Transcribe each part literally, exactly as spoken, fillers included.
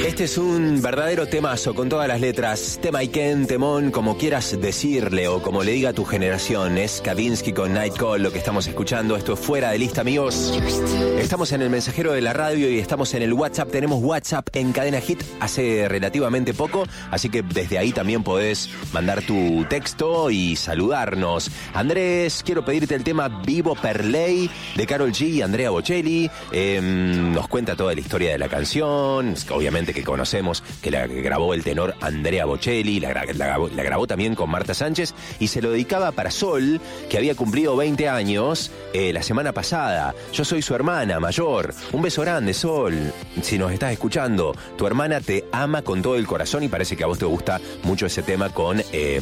Este es un verdadero temazo con todas las letras. Temaiken, temón, como quieras decirle o como le diga a tu generación. Es Kavinsky con Night Call lo que estamos escuchando. Esto es Fuera de Lista, amigos. Estamos en el mensajero de la radio y estamos en el WhatsApp. Tenemos WhatsApp en Cadena Hit hace relativamente poco, así que desde ahí también podés mandar tu texto y saludarnos. Andrés, quiero pedirte el tema Vivo per Lei de Karol G y Andrea Bocelli. Eh, nos cuenta toda la historia de la canción, obviamente que conocemos que la grabó el tenor Andrea Bocelli, la, la, grabó, la grabó también con Marta Sánchez y se lo dedicaba para Sol, que había cumplido veinte años eh, la semana pasada. Yo soy su hermana mayor. Un beso grande, Sol. Si nos estás escuchando, tu hermana te ama con todo el corazón y parece que a vos te gusta mucho ese tema con... Eh,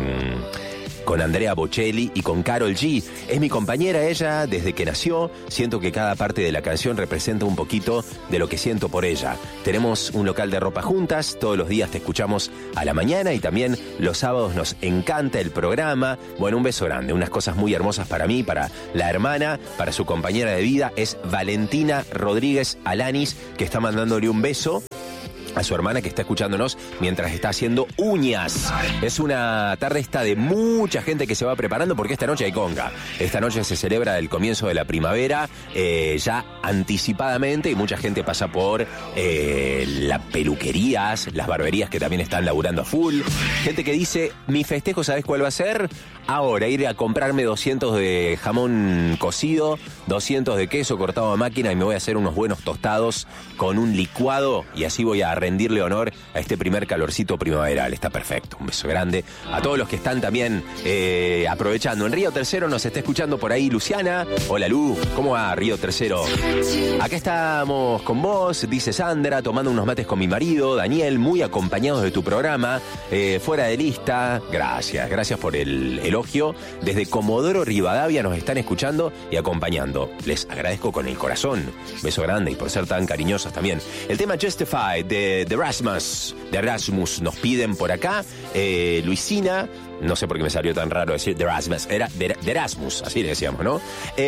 con Andrea Bocelli y con Karol G. Es mi compañera ella desde que nació. Siento que cada parte de la canción representa un poquito de lo que siento por ella. Tenemos un local de ropa juntas, todos los días te escuchamos a la mañana y también los sábados nos encanta el programa. Bueno, un beso grande, unas cosas muy hermosas para mí, para la hermana, para su compañera de vida, es Valentina Rodríguez Alanis, que está mandándole un beso a su hermana que está escuchándonos mientras está haciendo uñas. Es una tarde esta de mucha gente que se va preparando porque esta noche hay conga. Esta noche se celebra el comienzo de la primavera eh, ya anticipadamente y mucha gente pasa por eh, las peluquerías, las barberías que también están laburando a full. Gente que dice, mi festejo, ¿sabes cuál va a ser? Ahora, ir a comprarme doscientos de jamón cocido, doscientos de queso cortado a máquina y me voy a hacer unos buenos tostados con un licuado y así voy a rendirle honor a este primer calorcito primaveral. Está perfecto. Un beso grande a todos los que están también eh, aprovechando. En Río Tercero nos está escuchando por ahí Luciana. Hola, Lu. ¿Cómo va, Río Tercero? Acá estamos con vos, dice Sandra, tomando unos mates con mi marido, Daniel, muy acompañados de tu programa. Eh, fuera de lista. Gracias. Gracias por el elogio. Desde Comodoro Rivadavia nos están escuchando y acompañando. Les agradezco con el corazón. Beso grande y por ser tan cariñosos también. El tema Justified de de Erasmus, de Erasmus nos piden por acá. eh, Luisina, no sé por qué me salió tan raro decir de Erasmus, era de, de Erasmus, así le decíamos, ¿no?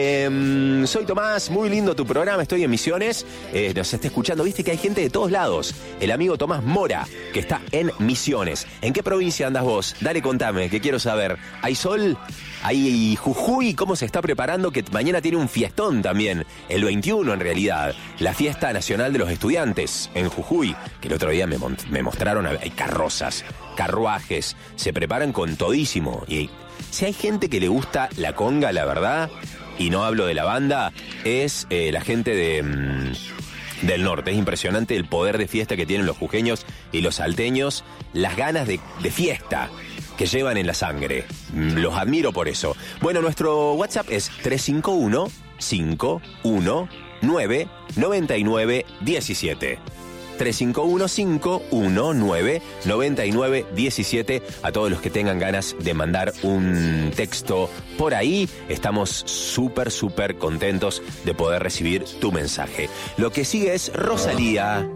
Eh, soy Tomás, muy lindo tu programa, estoy en Misiones, eh, nos está escuchando, viste que hay gente de todos lados. El amigo Tomás Mora, que está en Misiones. ¿En qué provincia andas vos? Dale, contame, que quiero saber. ¿Hay sol? ¿Hay Jujuy? ¿Cómo se está preparando? Que mañana tiene un fiestón también, el veintiuno en realidad, la fiesta nacional de los estudiantes en Jujuy, que el otro día me, me mostraron, hay carrozas, carruajes, se preparan con todísimo. Y si hay gente que le gusta la conga, la verdad, y no hablo de la banda, es eh, la gente de... Mmm, del norte. Es impresionante el poder de fiesta que tienen los jujeños y los salteños, las ganas de, de fiesta que llevan en la sangre. Los admiro por eso. Bueno, nuestro WhatsApp es tres cinco uno, cinco uno nueve, nueve nueve uno siete. tres cinco uno, cinco uno nueve, nueve nueve uno siete. A todos los que tengan ganas de mandar un texto por ahí, estamos súper, súper contentos de poder recibir tu mensaje. Lo que sigue es Rosalía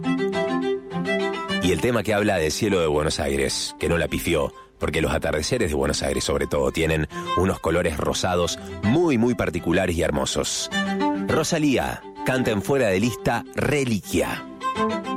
y el tema que habla del cielo de Buenos Aires, que no la pifió, porque los atardeceres de Buenos Aires sobre todo tienen unos colores rosados muy, muy particulares y hermosos. Rosalía canta en Fuera de Lista Reliquia.